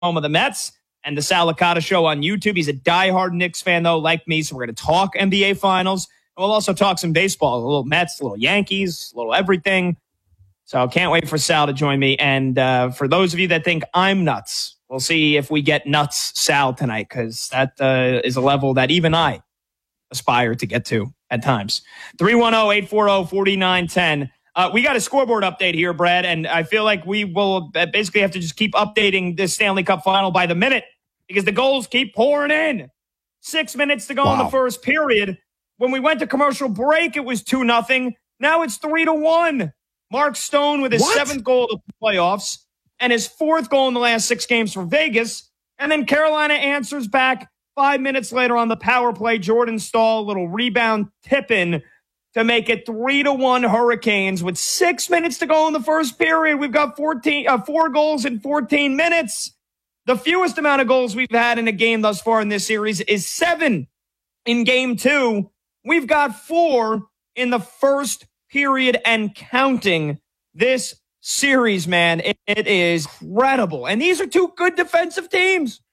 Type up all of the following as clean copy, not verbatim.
home of the Mets and the Sal Licata Show on YouTube. He's a diehard Knicks fan, though, like me. So we're going to talk NBA Finals. And we'll also talk some baseball, a little Mets, a little Yankees, a little everything. So can't wait for Sal to join me. And for those of you that think I'm nuts, we'll see if we get nuts Sal tonight, because that is a level that even I aspire to get to at times. 310-840-4910. We got a scoreboard update here, Brad, and I feel like we will basically have to just keep updating this Stanley Cup final by the minute because the goals keep pouring in. 6 minutes to go in the first period. When we went to commercial break, it was 2-0. Now it's 3-1. Mark Stone with his seventh goal of the playoffs and his fourth goal in the last 6 games for Vegas. And then Carolina answers back 5 minutes later on the power play. Jordan Staal, little rebound tip-in to make it 3-1 Hurricanes with 6 minutes to go in the first period. We've got 4 goals in 14 minutes. The fewest amount of goals we've had in a game thus far in this series is 7 in game 2. We've got 4 in the first period and counting. This series, man, it is incredible. And these are 2 good defensive teams.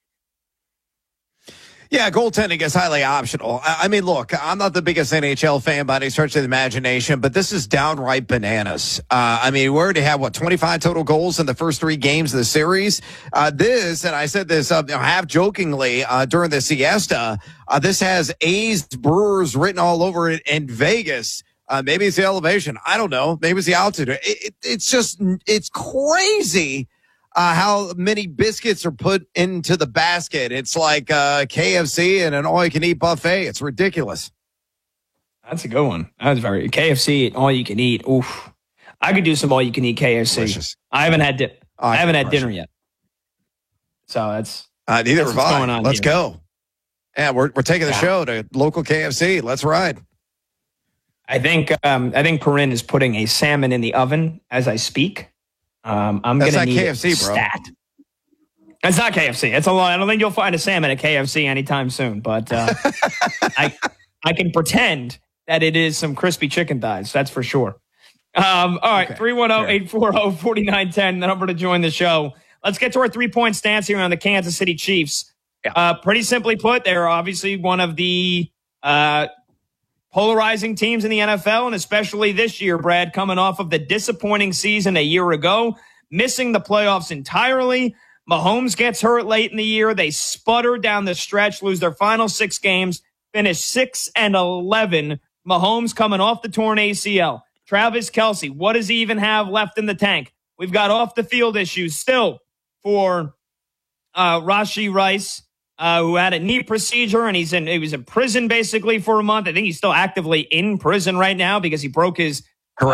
Yeah, goaltending is highly optional. I mean, look, I'm not the biggest NHL fan by any stretch of the imagination, but this is downright bananas. I mean, we already have, 25 total goals in the first 3 games of the series. This, and I said this half jokingly during the siesta, this has A's Brewers written all over it in Vegas. Maybe it's the elevation. I don't know. Maybe it's the altitude. It's crazy. How many biscuits are put into the basket. It's like KFC and an all-you-can-eat buffet. It's ridiculous. That's a good one. That was very KFC, all-you-can-eat. Oof. I could do some all-you-can-eat KFC. Delicious. I haven't had dinner yet. So that's neither have I. Going on Let's here. go. Yeah, we're taking the show to local KFC. Let's ride. I think Corinne is putting a salmon in the oven as I speak. I'm going to need KFC, bro. stat. It's not KFC. It's a lot. I don't think you'll find a salmon at KFC anytime soon, but I can pretend that it is some crispy chicken thighs. That's for sure. All right, 310-840-4910, the number to join the show. Let's get to our 3-point stance here on the Kansas City Chiefs. Pretty simply put, they're obviously one of the polarizing teams in the NFL, and especially this year, Brad, coming off of the disappointing season a year ago, missing the playoffs entirely. Mahomes gets hurt late in the year. They sputter down the stretch, lose their final 6 games, finish 6-11. Mahomes coming off the torn ACL. Travis Kelce, what does he even have left in the tank? We've got off the field issues still for Rashee Rice, who had a knee procedure, and he was in prison basically for a month. I think he's still actively in prison right now because he broke his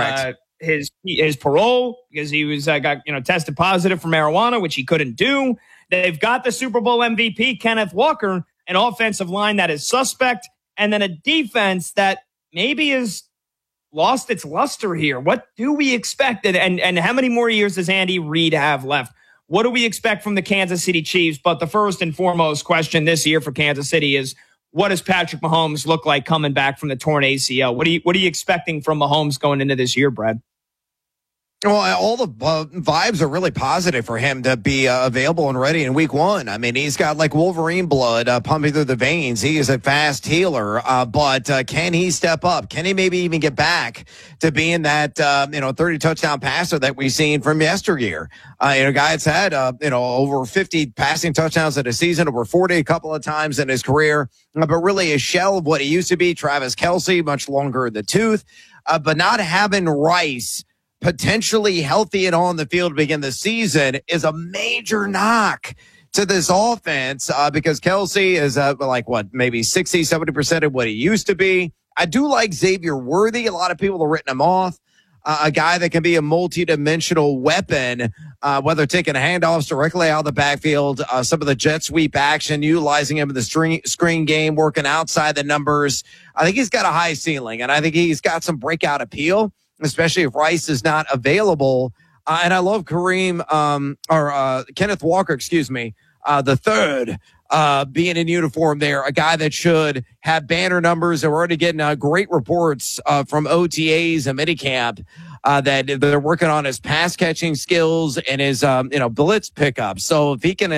his parole because he was got tested positive for marijuana, which he couldn't do. They've got the Super Bowl MVP Kenneth Walker, an offensive line that is suspect, and then a defense that maybe has lost its luster here. What do we expect, and how many more years does Andy Reid have left? What do we expect from the Kansas City Chiefs? But the first and foremost question this year for Kansas City is, what does Patrick Mahomes look like coming back from the torn ACL? What are you expecting from Mahomes going into this year, Brad? Well, all the vibes are really positive for him to be available and ready in week 1. I mean, he's got like Wolverine blood pumping through the veins. He is a fast healer, but can he step up? Can he maybe even get back to being that 30 touchdown passer that we've seen from yesteryear? Guy that's had over 50 passing touchdowns in a season, over 40 a couple of times in his career, but really a shell of what he used to be. Travis Kelce, much longer in the tooth, but not having Rice potentially healthy and on the field to begin the season is a major knock to this offense because Kelce is maybe 60, 70% of what he used to be. I do like Xavier Worthy. A lot of people have written him off. A guy that can be a multi-dimensional weapon, whether taking handoffs directly out of the backfield, some of the jet sweep action, utilizing him in the screen game, working outside the numbers. I think he's got a high ceiling, and I think he's got some breakout appeal, especially if Rice is not available. And I love Kenneth Walker, the third, being in uniform there, a guy that should have banner numbers. We're already getting great reports from OTAs and minicamp that they're working on his pass catching skills and his blitz pickup. So if he can